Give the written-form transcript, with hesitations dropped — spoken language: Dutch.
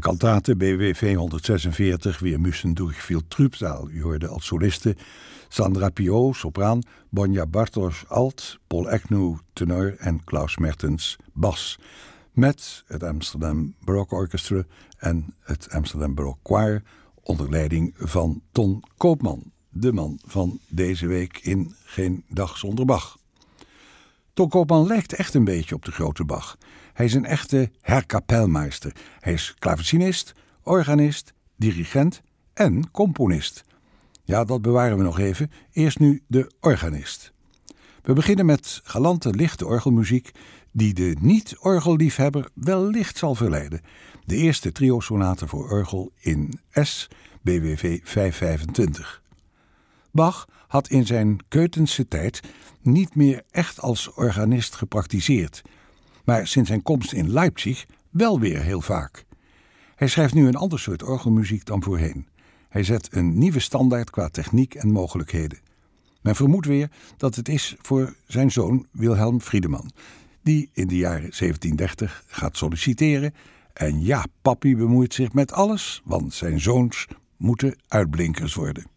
kantate BWV 146, Wir müssen durch viel Trübsal. U hoorde als soliste Sandra Piot, sopraan, Bonja Bartos, alt, Paul Agnew, tenor en Klaus Mertens, bas. Met het Amsterdam Baroque Orchestra en het Amsterdam Baroque Choir onder leiding van Ton Koopman, de man van deze week in Geen Dag Zonder Bach. Ton Koopman lijkt echt een beetje op de grote Bach. Hij is een echte herkapelmeister. Hij is klavecinist, organist, dirigent en componist. Ja, dat bewaren we nog even. Eerst nu de organist. We beginnen met galante, lichte orgelmuziek die de niet-orgelliefhebber wellicht zal verleiden. De eerste trio-sonate voor orgel in S, BWV 525. Bach had in zijn Keutense tijd niet meer echt als organist gepraktiseerd, maar sinds zijn komst in Leipzig wel weer heel vaak. Hij schrijft nu een ander soort orgelmuziek dan voorheen. Hij zet een nieuwe standaard qua techniek en mogelijkheden. Men vermoedt weer dat het is voor zijn zoon Wilhelm Friedemann, die in de jaren 1730 gaat solliciteren. En ja, papi bemoeit zich met alles, want zijn zoons moeten uitblinkers worden.